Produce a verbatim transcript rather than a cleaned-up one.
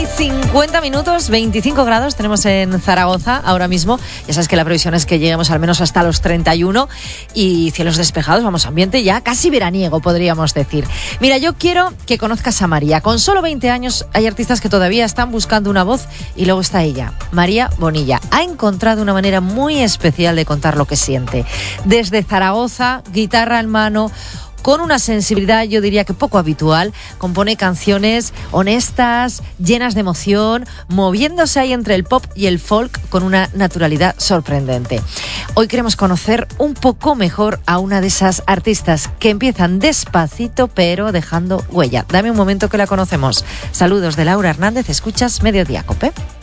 y cincuenta minutos, veinticinco grados tenemos en Zaragoza ahora mismo. Ya sabes que la previsión es que lleguemos al menos hasta los treinta y uno y cielos despejados, vamos, ambiente ya casi veraniego, podríamos decir. Mira, yo quiero que conozcas a María. Con solo veinte años hay artistas que todavía están buscando una voz y luego está ella, María Bonilla. Ha encontrado una manera muy especial de contar lo que siente. Desde Zaragoza, guitarra en mano, con una sensibilidad, yo diría que poco habitual, compone canciones honestas, llenas de emoción, moviéndose ahí entre el pop y el folk con una naturalidad sorprendente. Hoy queremos conocer un poco mejor a una de esas artistas que empiezan despacito pero dejando huella. Dame un momento que la conocemos. Saludos de Laura Hernández, escuchas Mediodía Cope.